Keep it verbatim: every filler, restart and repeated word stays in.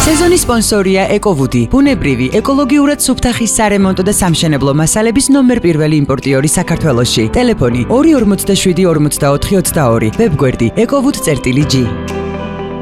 სეზონის სპონსორია ეკოვუდი, ბუნებრივი, ეკოლოგიურად სუფთა ხის სარემონტო და სამშენებლო მასალების ნომერ პირველი იმპორტიორი საქართველოში. ტელეფონი ორი ორმოცდაშვიდი ორმოცდაოთხი ოცდაორი, ვებგვერდი ეკოვუდ წერტილი ჯი.